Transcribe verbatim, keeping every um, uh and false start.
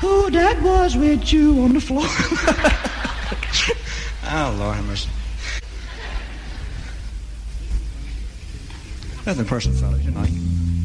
Who that was with you on the floor? Oh, Lord have mercy. Nothing personal, fellas, you know.